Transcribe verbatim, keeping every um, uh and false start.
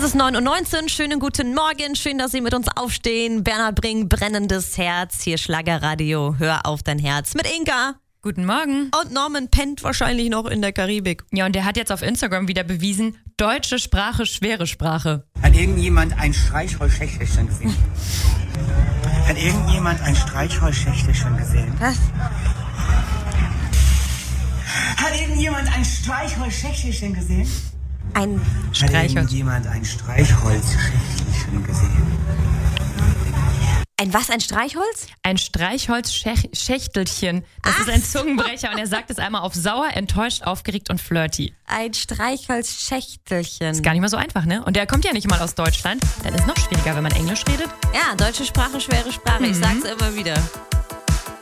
Es ist neun Uhr neunzehn, schönen guten Morgen, schön, dass Sie mit uns aufstehen. Bernhard Brink, brennendes Herz, hier Schlagerradio, hör auf dein Herz mit Inka. Guten Morgen. Und Norman pennt wahrscheinlich noch in der Karibik. Ja, und der hat jetzt auf Instagram wieder bewiesen, deutsche Sprache, schwere Sprache. Hat irgendjemand ein Streichholzschächtelchen gesehen? Hat irgendjemand ein Streichholzschächtelchen gesehen? Was? Hat irgendjemand ein Streichholzschächtelchen gesehen? Ein Hat Streichholz. irgendjemand ein Streichholzschächtelchen gesehen? Ein was, ein Streichholz? Ein Streichholzschächtelchen. Das Ach ist ein so. Zungenbrecher und er sagt es einmal auf sauer, enttäuscht, aufgeregt und flirty. Ein Streichholzschächtelchen. Ist gar nicht mal so einfach, ne? Und der kommt ja nicht mal aus Deutschland. Dann ist es noch schwieriger, wenn man Englisch redet. Ja, deutsche Sprache, schwere Sprache, ich sag's immer wieder.